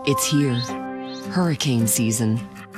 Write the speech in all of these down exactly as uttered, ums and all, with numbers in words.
It's here, hurricane season.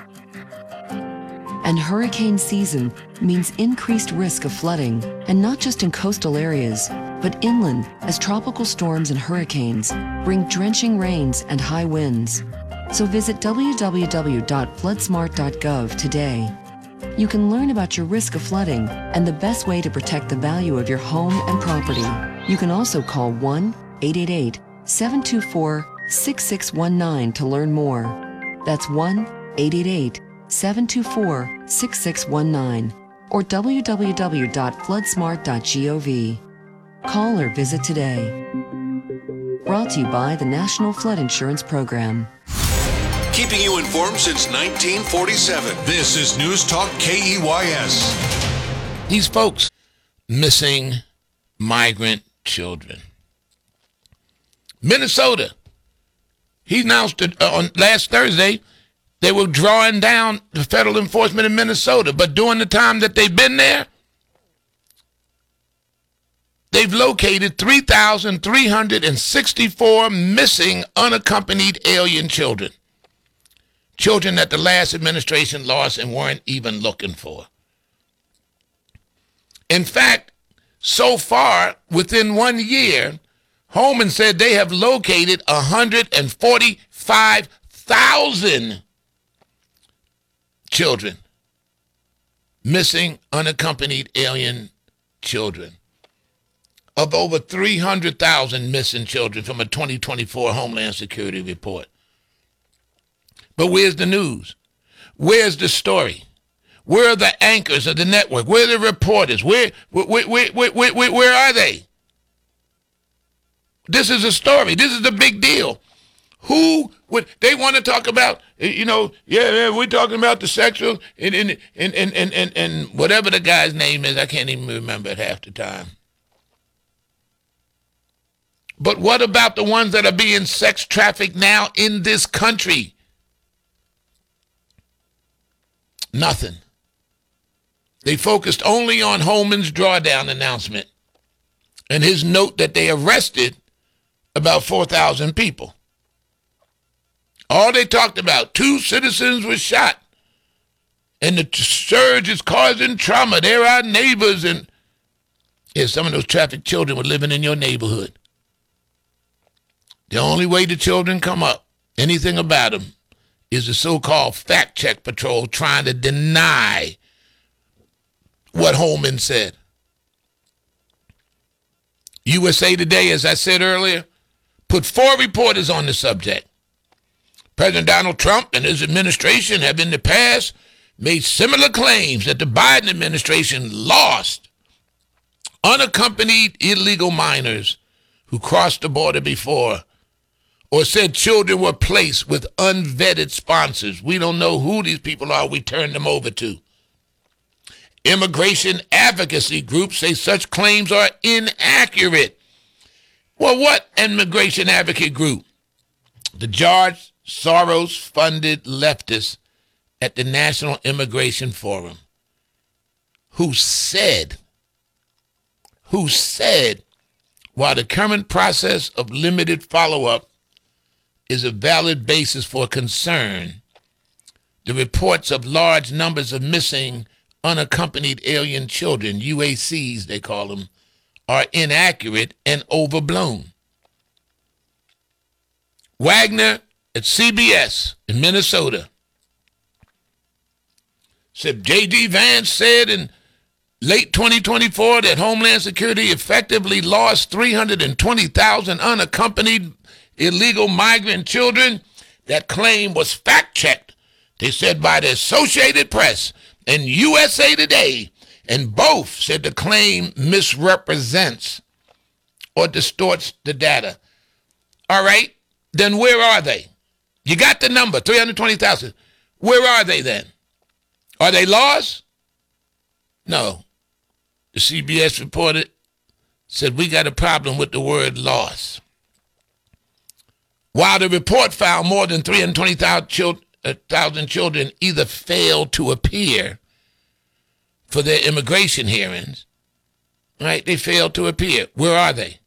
And hurricane season means increased risk of flooding, and not just in coastal areas, but inland, as tropical storms and hurricanes bring drenching rains and high winds. So visit w w w dot flood smart dot gov today. You can learn about your risk of flooding and the best way to protect the value of your home and property. You can also call one eight eight eight, seven two four, six six one nine to learn more. That's one eight eight eight, seven two four, six six one nine or w w w dot flood smart dot gov. Call or visit today. Brought to you by the National Flood Insurance Program. Keeping you informed since nineteen forty-seven. This is News Talk K E Y S. These folks missing migrant children. Minnesota. He announced it on last Thursday. They were drawing down the federal enforcement in Minnesota, but during the time that they've been there, they've located three thousand three hundred sixty-four missing unaccompanied alien children. Children that the last administration lost and weren't even looking for. In fact, so far, within one year, Holman said they have located one hundred forty-five thousand children, missing unaccompanied alien children. Of over three hundred thousand missing children from a twenty twenty-four Homeland Security report. But where's the news? Where's the story? Where are the anchors of the network? Where are the reporters? Where, where, where, where, where, where, where are they? This is a story. This is a big deal. Who would, they want to talk about, you know, yeah, yeah we're talking about the sexual and, and, and, and, and, and, and whatever the guy's name is. I can't even remember it half the time. But what about the ones that are being sex trafficked now in this country? Nothing. They focused only on Holman's drawdown announcement and his note that they arrested about four thousand people. All they talked about, two citizens were shot, and the surge is causing trauma. They're our neighbors, and yeah, some of those trafficked children were living in your neighborhood. The only way the children come up, anything about them, is the so-called fact-check patrol trying to deny what Holman said. U S A Today, as I said earlier, put four reporters on the subject. President Donald Trump and his administration have in the past made similar claims that the Biden administration lost unaccompanied illegal minors who crossed the border before, or said children were placed with unvetted sponsors. We don't know who these people are. We turned them over to. Immigration advocacy groups say such claims are inaccurate. Well, what immigration advocate group? The George Soros-funded leftists at the National Immigration Forum, who said, who said, while the current process of limited follow-up is a valid basis for concern, the reports of large numbers of missing unaccompanied alien children, U A Cs they call them, are inaccurate and overblown. Wagner at C B S in Minnesota said J D Vance said in late twenty twenty-four that Homeland Security effectively lost three hundred twenty thousand unaccompanied illegal migrant children. That claim was fact-checked, they said, by the Associated Press and U S A Today, and both said the claim misrepresents or distorts the data. All right, then where are they? You got the number, three hundred twenty thousand. Where are they then? Are they lost? No. The C B S reporter said we got a problem with the word lost. While the report found more than three hundred twenty thousand children either failed to appear for their immigration hearings, right? They failed to appear. Where are they?